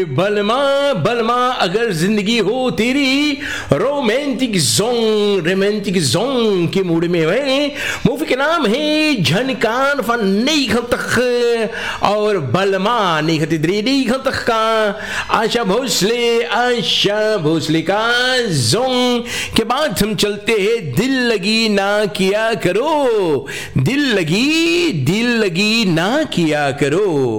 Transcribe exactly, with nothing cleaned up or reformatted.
बलमा बलमा अगर जिंदगी हो तेरी रोमांटिक जोन रोमांटिक जोन के मूड में है। मूवी के नाम है झनकान फन नहीं तक और बलमा नहीं खती नहीं तक का आशा भोसले आशा भोसले का जोन के बाद हम चलते हैं दिल लगी ना किया करो दिल लगी दिल लगी ना किया करो।